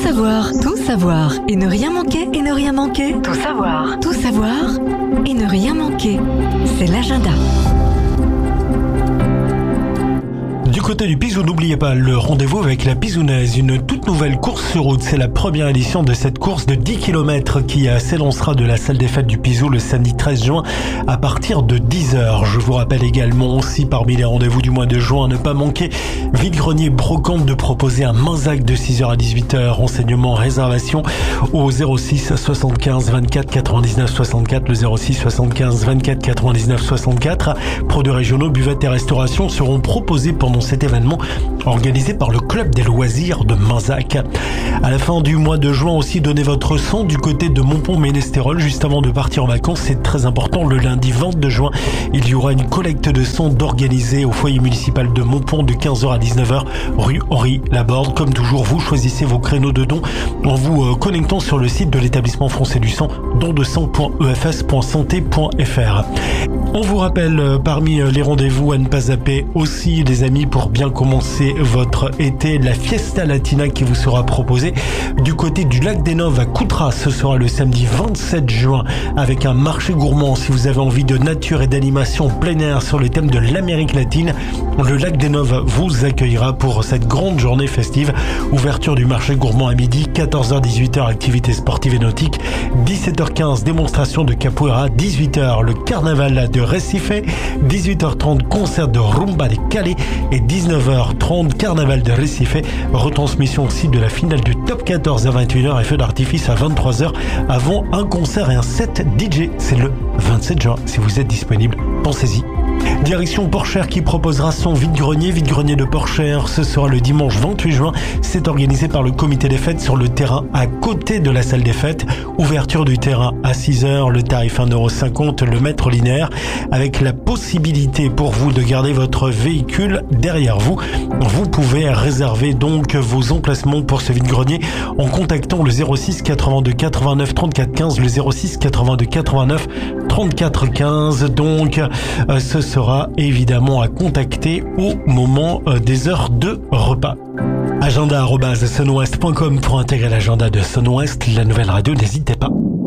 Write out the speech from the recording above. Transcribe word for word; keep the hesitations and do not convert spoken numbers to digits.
savoir, tout savoir et ne rien manquer, et ne rien manquer. Tout savoir, tout savoir et ne rien manquer. C'est l'agenda. Du côté du Pizou, n'oubliez pas le rendez-vous avec la Pizounaise, une toute nouvelle course sur route. C'est la première édition de cette course de dix kilomètres qui s'élancera de la salle des fêtes du Pizou le samedi treize juin à partir de dix heures. Je vous rappelle également aussi parmi les rendez-vous du mois de juin à ne pas manquer, Vide-Grenier Brocante de proposer un Manzac de six heures à dix-huit heures. Renseignements, réservation au zéro six soixante-quinze vingt-quatre quatre-vingt-dix-neuf soixante-quatre, le zéro six soixante-quinze vingt-quatre quatre-vingt-dix-neuf soixante-quatre. Produits régionaux, buvettes et restauration seront proposés pendant cet événement organisé par le club des loisirs de Manzac. À la fin du mois de juin aussi, donnez votre sang du côté de Montpont-Ménestérol juste avant de partir en vacances. C'est très important. Le lundi vingt-deux juin, il y aura une collecte de sang d'organiser au foyer municipal de Montpont de quinze heures à dix-neuf heures, rue Henri Laborde. Comme toujours, vous choisissez vos créneaux de dons en vous connectant sur le site de l'établissement français du sang, don de sang point e f s point santé point f r. On vous rappelle parmi les rendez-vous à ne pas zapper aussi, les amis, pour bien commencer votre été, la Fiesta Latina qui vous sera proposée du côté du lac des Noves à Coutras. Ce sera le samedi vingt-sept juin avec un marché gourmand. Si vous avez envie de nature et d'animation plein air sur le thème de l'Amérique latine, le lac des Noves vous accueillera pour cette grande journée festive. Ouverture du marché gourmand à midi, quatorze heures dix-huit heures activités sportives et nautiques, dix-sept heures quinze démonstration de capoeira, dix-huit heures le carnaval de Recife, dix-huit heures trente concert de rumba de Calais et dix-neuf heures trente carnaval de Recife. Retransmission aussi de la finale du top quatorze à vingt et une heures et feu d'artifice à vingt-trois heures avant un concert et un set D J. C'est le vingt-sept juin. Si vous êtes disponible, pensez-y. Direction Porchère qui proposera son vide-grenier, vide-grenier de Porchère. Ce sera le dimanche vingt-huit juin. C'est organisé par le comité des fêtes sur le terrain à côté de la salle des fêtes. Ouverture du terrain à six heures, le tarif un euro cinquante le mètre linéaire, avec la possibilité pour vous de garder votre véhicule derrière vous. Vous pouvez réserver donc vos emplacements pour ce vide-grenier en contactant le zéro six quatre-vingt-deux quatre-vingt-neuf trente-quatre quinze, le zéro six quatre-vingt-deux quatre-vingt-neuf trente-quatre quinze. Donc, euh, ce sera évidemment à contacter au moment euh, des heures de repas. agenda arobase sunwest point com pour intégrer l'agenda de Sunwest, la nouvelle radio, n'hésitez pas.